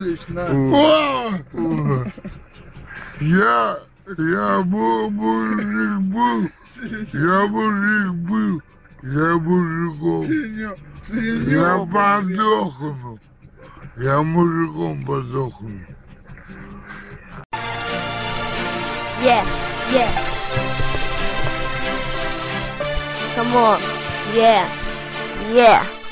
Я мужик был, я мужиком. Я подохну. Я мужиком подохну. Yeah, yeah. Come on. Yeah, yeah.